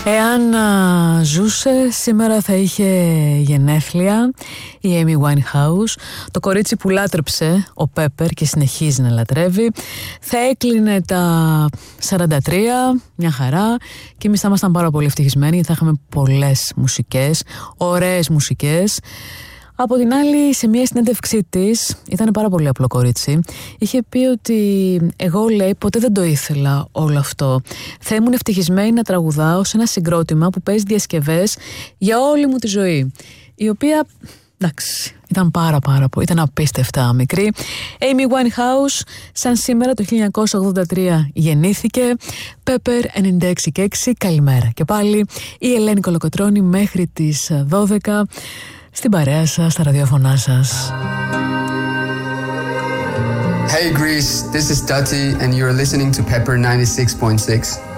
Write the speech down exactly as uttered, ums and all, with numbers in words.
Εάν α, ζούσε, σήμερα θα είχε γενέθλια η Amy Winehouse. Το κορίτσι που λάτρεψε ο Πέπερ και συνεχίζει να λατρεύει θα έκλεινε τα σαράντα τρία, μια χαρά, και εμείς θα ήμασταν πάρα πολύ ευτυχισμένοι γιατί θα είχαμε πολλές μουσικές, ωραίες μουσικές. Από την άλλη, σε μια συνέντευξή της, ήταν πάρα πολύ απλό κορίτσι, είχε πει ότι εγώ, λέει, ποτέ δεν το ήθελα όλο αυτό. Θα ήμουν ευτυχισμένη να τραγουδάω σε ένα συγκρότημα που παίζει διασκευές για όλη μου τη ζωή. Η οποία, εντάξει, ήταν πάρα πάρα πολύ, ήταν απίστευτα μικρή. Amy Winehouse, σαν σήμερα το χίλια εννιακόσια ογδόντα τρία γεννήθηκε. Pepper ενενήντα έξι και έξι, καλημέρα. Και πάλι η Ελένη Κολοκοτρώνη μέχρι τις δώδεκα. Στην παρέα σας, στα ραδιόφωνά σας. Hey Greece, this is Dati and you're listening to Pepper ninety-six point six.